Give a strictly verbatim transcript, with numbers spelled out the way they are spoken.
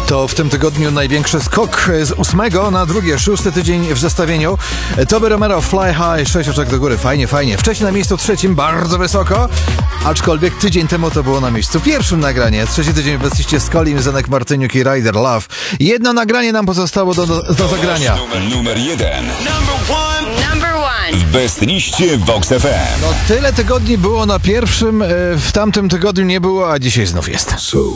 To w tym tygodniu największy skok z ósmego na drugie, szósty tydzień w zestawieniu. Toby Romero, Fly High, sześć oczek do góry, fajnie, fajnie. Wcześniej na miejscu trzecim, bardzo wysoko, aczkolwiek tydzień temu to było na miejscu pierwszym nagranie. Trzeci tydzień w liście z Colin, Zenek Martyniuk i Rider Love. Jedno nagranie nam pozostało do, do, do zagrania. Numer, numer jeden. Number one. W Best liście Vox F M. No tyle tygodni było na pierwszym, w tamtym tygodniu nie było, a dzisiaj znów jest.